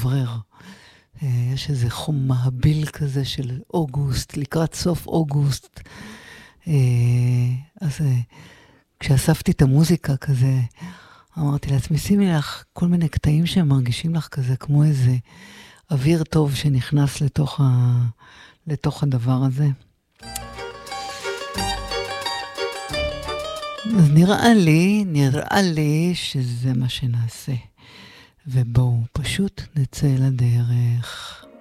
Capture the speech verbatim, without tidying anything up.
מאוברר. יש איזה חום מהביל כזה של אוגוסט, לקראת סוף אוגוסט. אז כשאספתי את המוזיקה כזה, אמרתי לעצמי, שימי לך כל מיני קטעים שהם מרגישים לך כזה, כמו איזה אוויר טוב שנכנס לתוך, ה... לתוך הדבר הזה. אז נראה לי, נראה לי שזה מה שנעשה. ובואו, פשוט נצא לדרך.